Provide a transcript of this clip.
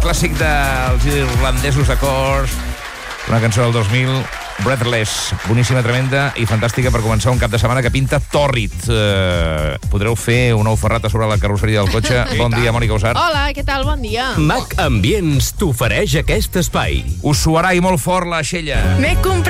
Clàssic dels irlandesos de Cors, una cançó del 2000, Breathless, boníssima, tremenda i fantàstica per començar un cap de setmana que pinta tòrrid. Podreu fer una oferrata sobre la carrosseria del cotxe. Bon dia, Mònica Usart. Hola, què tal? Bon dia. Mac Ambients t'ofereix aquest espai. Us suarà i molt fort la Xella. M'he comprat